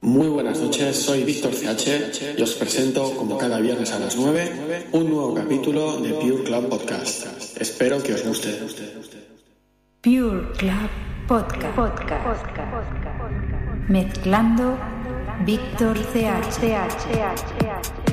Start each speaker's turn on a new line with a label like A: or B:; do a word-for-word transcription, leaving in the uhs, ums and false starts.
A: Muy buenas noches, soy Víctor C H y os presento, como cada viernes a las nueve, un nuevo capítulo de Pure Club Podcast. Espero que os guste.
B: Pure Club Podcast. Podcast. Mezclando Víctor C H.